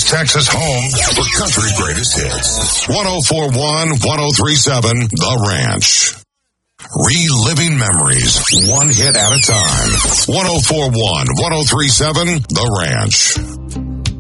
East Texas home for country greatest hits. 104.1, 103.7, The Ranch. Reliving memories, one hit at a time. 104.1, 103.7, The Ranch.